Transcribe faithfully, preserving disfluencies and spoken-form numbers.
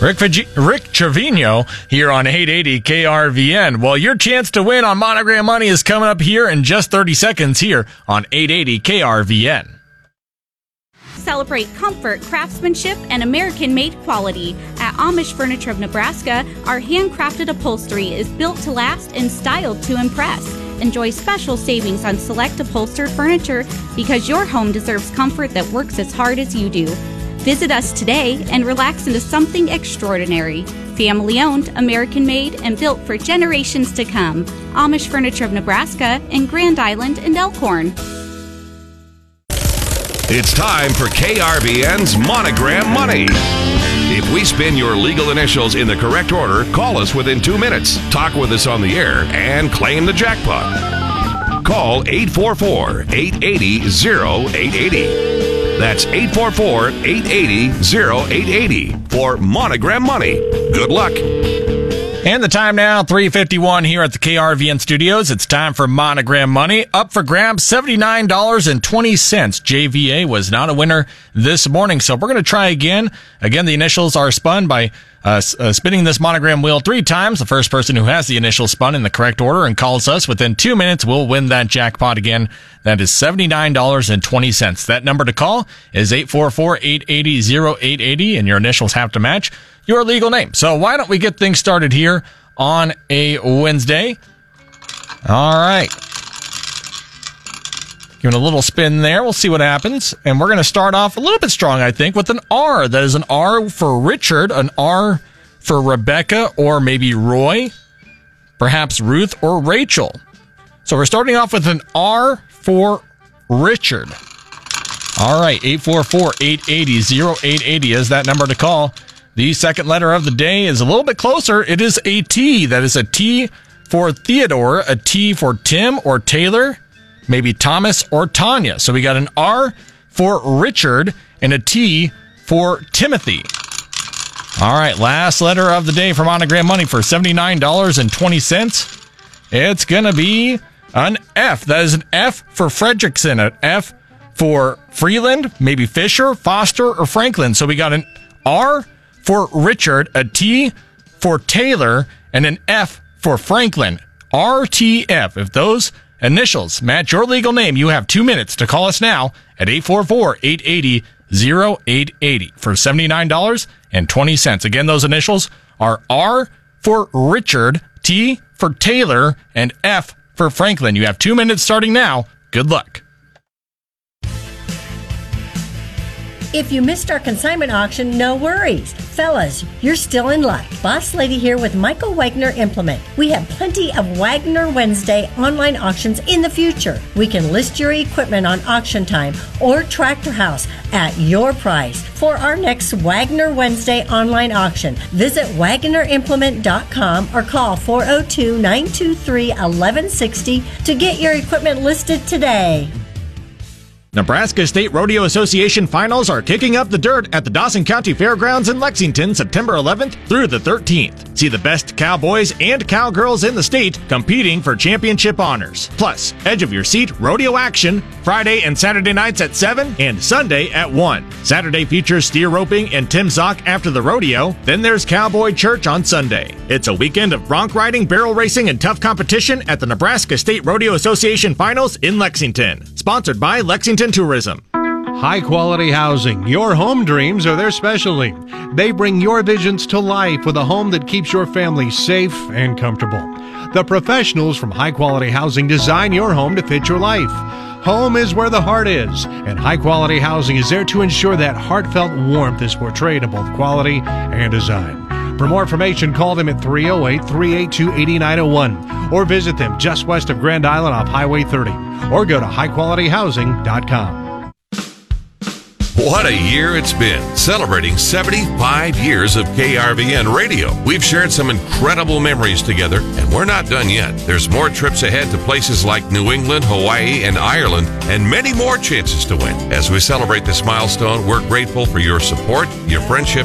Rick, Vig- Rick Trevino here on eight eighty K R V N. Well, your chance to win on Monogram Money is coming up here in just thirty seconds here on eight eighty K R V N. Celebrate comfort, craftsmanship, and American-made quality. At Amish Furniture of Nebraska, our handcrafted upholstery is built to last and styled to impress. Enjoy special savings on select upholstered furniture because your home deserves comfort that works as hard as you do. Visit us today and relax into something extraordinary. Family-owned, American-made, and built for generations to come. Amish Furniture of Nebraska in Grand Island and Elkhorn. It's time for K R V N's Monogram Money. If we spin your legal initials in the correct order, call us within two minutes, talk with us on the air, and claim the jackpot. Call eight four four, eight eight zero, oh eight eight oh. That's eight four four, eight eight zero, oh eight eight oh for Monogram Money. Good luck. And the time now, three fifty-one here at the K R V N studios. It's time for Monogram Money. Up for grabs, seventy-nine dollars and twenty cents. J V A was not a winner this morning, so we're going to try again. Again, the initials are spun by uh, uh, spinning this monogram wheel three times. The first person who has the initials spun in the correct order and calls us within two minutes will win that jackpot again. That is seventy-nine dollars and twenty cents. That number to call is eight four four, eight eight oh, oh eight eight oh, and your initials have to match your legal name. So why don't we get things started here on a Wednesday? All right. Giving a little spin there. We'll see what happens. And we're going to start off a little bit strong, I think, with an R. That is an R for Richard, an R for Rebecca, or maybe Roy, perhaps Ruth or Rachel. So we're starting off with an R for Richard. All right, eight four four, eight eight oh, oh eight eight oh is that number to call. The second letter of the day is a little bit closer. It is a T. That is a T for Theodore, a T for Tim or Taylor, maybe Thomas or Tanya. So we got an R for Richard and a T for Timothy. All right, last letter of the day for Monogram Money for seventy-nine dollars and twenty cents. It's going to be an F. That is an F for Fredrickson, an F for Freeland, maybe Fisher, Foster, or Franklin. So we got an R for Richard, a T for Taylor, and an F for Franklin. R T F. If those initials match your legal name, you have two minutes to call us now at eight four four, eight eight oh, oh eight eight oh for seventy-nine dollars and twenty cents. Again, those initials are R for Richard, T for Taylor, and F for Franklin. You have two minutes starting now. Good luck. If you missed our consignment auction, no worries. Fellas, you're still in luck. Boss Lady here with Michael Wagner Implement. We have plenty of Wagner Wednesday online auctions in the future. We can list your equipment on Auction Time or Tractor House at your price. For our next Wagner Wednesday online auction, visit Wagner Implement dot com or call four oh two, nine two three, one one six oh to get your equipment listed today. Nebraska State Rodeo Association finals are kicking up the dirt at the Dawson County Fairgrounds in Lexington September eleventh through the thirteenth. See the best cowboys and cowgirls in the state competing for championship honors. Plus, edge of your seat rodeo action Friday and Saturday nights at seven and Sunday at one. Saturday features steer roping and Tim Zock after the rodeo. Then there's Cowboy Church on Sunday. It's a weekend of bronc riding, barrel racing, and tough competition at the Nebraska State Rodeo Association finals in Lexington. Sponsored by Lexington Tourism. High-quality housing. Your home dreams are their specialty. They bring your visions to life with a home that keeps your family safe and comfortable. The professionals from High Quality Housing design your home to fit your life. Home is where the heart is, and High Quality Housing is there to ensure that heartfelt warmth is portrayed in both quality and design. For more information, call them at three oh eight, three eight two, eight nine oh one or visit them just west of Grand Island off Highway thirty or go to high quality housing dot com. What a year it's been, celebrating seventy-five years of K R V N radio. We've shared some incredible memories together, and we're not done yet. There's more trips ahead to places like New England, Hawaii, and Ireland, and many more chances to win. As we celebrate this milestone, we're grateful for your support, your friendship,